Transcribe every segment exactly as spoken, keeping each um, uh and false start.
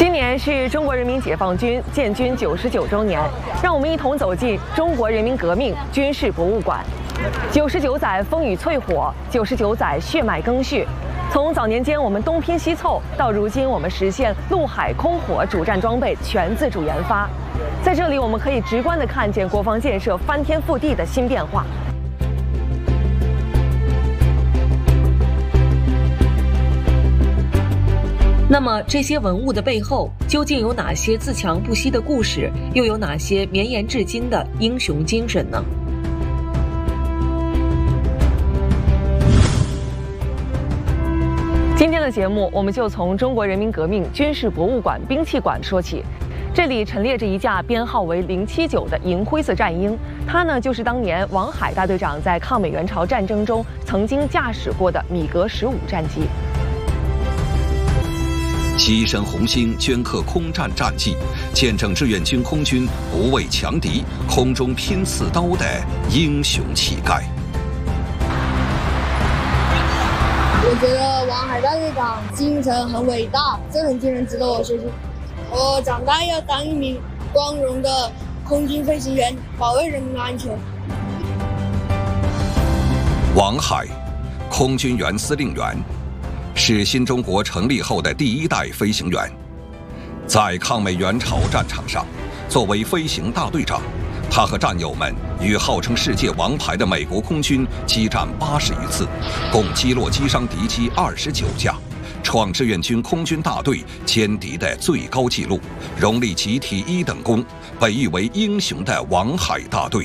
今年是中国人民解放军建军九十九周年，让我们一同走进中国人民革命军事博物馆。九十九载风雨淬火，九十九载血脉更续。从早年间我们东拼西凑，到如今我们实现陆海空火主战装备全自主研发。在这里，我们可以直观地看见国防建设翻天覆地的新变化。 那么，这些文物的背后究竟有哪些自强不息的故事，又有哪些绵延至今的英雄精神呢？今天的节目，我们就从中国人民革命军事博物馆兵器馆说起。这里陈列着一架编号为零七九的银灰色战鹰，它呢就是当年王海大队长在抗美援朝战争中曾经驾驶过的米格十五战机。 机身红星镌刻空战战绩，见证志愿军空军不畏强敌、空中拼刺刀的英雄气概。 我觉得王海大队长精神很伟大，这种精神值得我学习。我长大要当一名光荣的空军飞行员，保卫人民安全。 王海，空军原司令员。 是新中国成立后的第一代飞行员，在抗美援朝战场上，作为飞行大队长，他和战友们与号称世界王牌的美国空军激战八十余次，共击落击伤敌机二十九架，创志愿军空军大队歼敌的最高纪录，荣立集体一等功，被誉为英雄的王海大队。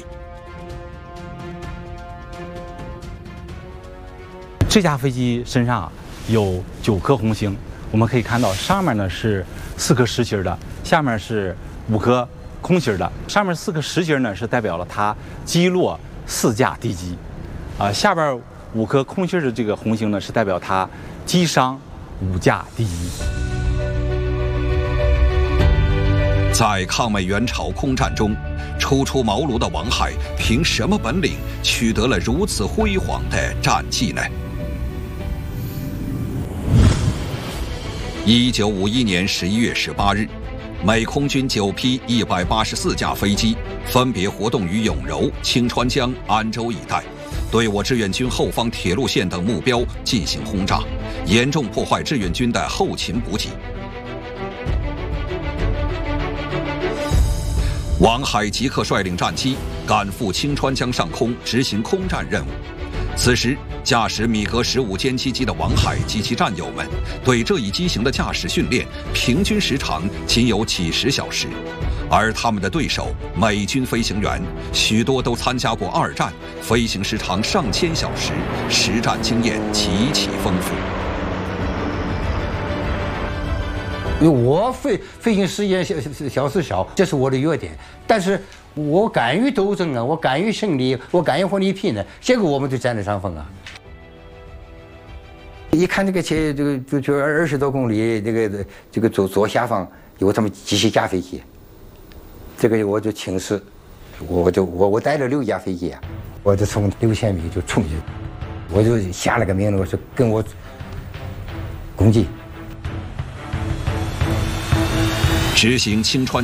这架飞机身上有九颗红星，我们可以看到上面呢是四颗实心的，下面是五颗空心的。上面四颗实心呢是代表了它击落四架敌机，啊、呃，下边五颗空心的这个红星呢是代表它击伤五架敌机。 在抗美援朝空战中，初出茅庐的王海凭什么本领取得了如此辉煌的战绩呢？ 一九五一年十一月十八日，美空军九批一百八十四架飞机分别活动于永柔、清川江、安州一带，对我志愿军后方铁路线等目标进行轰炸，严重破坏志愿军的后勤补给。王海即刻率领战机赶赴清川江上空执行空战任务。此时， 驾驶米格十五歼击机的王海及其战友们，对这一机型的驾驶训练平均时长仅有几十小时，而他们的对手美军飞行员许多都参加过二战，飞行时长上千小时，实战经验极其丰富。 因为我飞飞行时间小小时少，这是我的弱点，但是我敢于斗争啊，我敢于胜利，我敢于和你拼呢，这个我们就占了上风啊。 一看这个前这个就就二十多公里，这个这个左左下方有他们几十架飞机，这个我就轻视，我就我我带了六架飞机啊，我就从六千米就冲进去，我就下了个命令，我说跟我攻击。 执行清川